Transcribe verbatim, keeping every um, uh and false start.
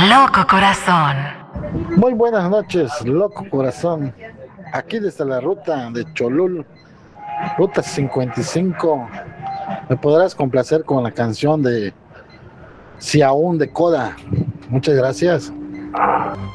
Loco corazón. Muy buenas noches, loco corazón. Aquí desde la ruta de Cholul, ruta cincuenta y cinco. Me podrás complacer con la canción de Si aún de Coda. Muchas gracias.